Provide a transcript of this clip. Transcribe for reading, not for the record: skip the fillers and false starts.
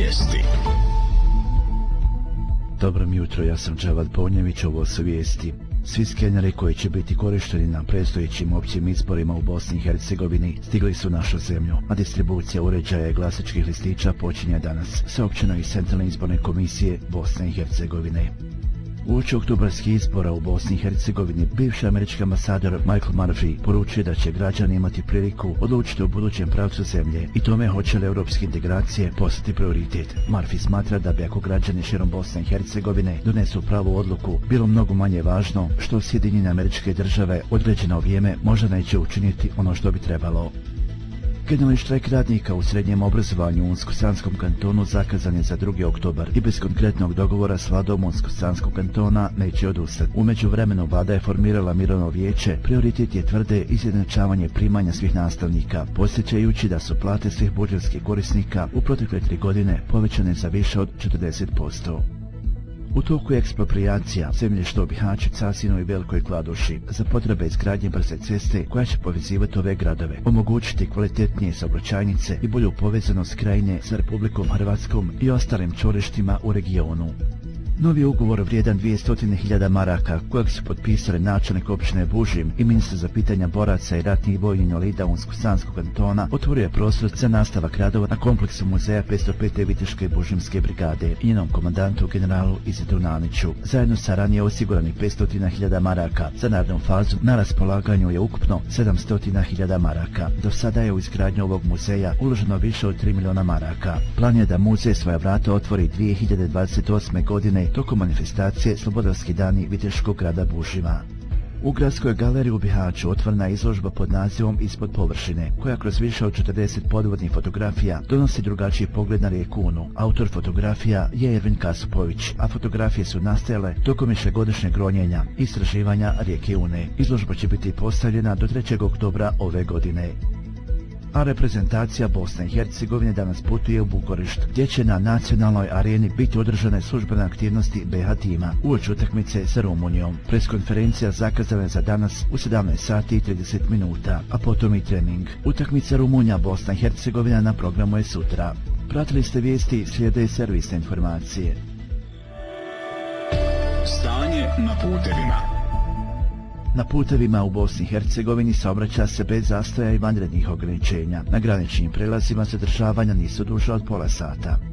Vijesti. Dobro mi jutro, ja sam Džavad Ponjević, ovo su vijesti. Svi skeneri koji će biti korišteni na predstojećim općim izborima u Bosni i Hercegovini stigli su u našu zemlju, a distribucija uređaja i glasačkih listića počinje danas, saopćeno iz Centralne izborne komisije Bosne i Hercegovine. Uoči oktobarskih izbora u Bosni i Hercegovini, bivši američki ambasador Michael Murphy poručuje da će građani imati priliku odlučiti o budućem pravcu zemlje i tome hoće li europske integracije postati prioritet. Murphy smatra da bi ako građani širom Bosne i Hercegovine donesu pravu odluku, bilo mnogo manje važno što Sjedinjene Američke Države određeno vrijeme možda neće učiniti ono što bi trebalo. Generalni štrajk radnika u srednjem obrazovanju u Unsko-Sanskom kantonu zakazan je za 2. oktobar i bez konkretnog dogovora s vladom Unsko-Sanskog kantona neće odustati. U međuvremenu vlada je formirala mirovno vijeće, prioritet je tvrde izjednačavanje primanja svih nastavnika, podsjećajući da su plate svih budžetskih korisnika u protekle 3 godine povećane za više od 40%. U toku je eksproprijacija zemljišta u Bihaću, Casinu i Velikoj Kladuši za potrebe izgradnje brze ceste koja će povezivati ove gradove, omogućiti kvalitetnije saobraćajnice i bolju povezanost krajine sa Republikom Hrvatskom i ostalim čvorištima u regionu. Novi ugovor vrijedan 200.000 maraka, kojeg su potpisali načelnik općine Bužim i ministar za pitanja boraca i ratnih vojnih invalida Unsko-Sanskog kantona, otvorio je prostor za nastavak radova na kompleksu muzeja 505. Viteške Bužimske brigade i njenom komandantu generalu Izidu Naniću. Zajedno sa ranije osiguranih 500.000 maraka za narednu fazu na raspolaganju je ukupno 700.000 maraka. Do sada je u izgradnju ovog muzeja uloženo više od 3 miliona maraka. Plan je da muzej svoja vrata otvori 2028. godine tokom manifestacije Slobodarski dani Viteškog grada Bužima. U gradskoj galeriji u Bihaću otvorena je izložba pod nazivom Ispod površine, koja kroz više od 40 podvodnih fotografija donosi drugačiji pogled na rijeku Unu. Autor fotografija je Ervin Kasupović, a fotografije su nastajale tokom višegodišnjeg ronjenja i istraživanja rijeke Une. Izložba će biti postavljena do 3. oktobra ove godine. A reprezentacija Bosne i Hercegovine danas putuje u Bukurešt, gdje će na nacionalnoj areni biti održane službene aktivnosti BH tima uoči utakmice sa Rumunijom. Preskonferencija zakazana je za danas u 17 sati i 30 minuta, a potom i trening. Utakmica Rumunija Bosna i Hercegovina na programu je sutra. Pratili ste vijesti, slijede servisne informacije. Stanje na putevima. Na putevima u Bosni i Hercegovini saobraća se bez zastoja i vanrednih ograničenja. Na graničnim prelazima zadržavanja nisu duža od pola sata.